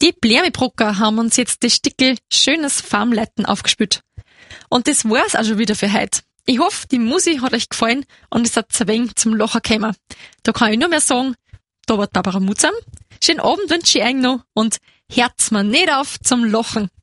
Die Blärmebrucker haben uns jetzt das Stickel schönes Farmleiten aufgespült. Und das war's auch schon wieder für heute. Ich hoffe, die Musik hat euch gefallen und es hat ein wenig zum Lachen gekommen. Da kann ich nur mehr sagen, da war Barbara Mutzam. Schönen Abend wünsche ich euch noch und hört's mir nicht auf zum Lachen.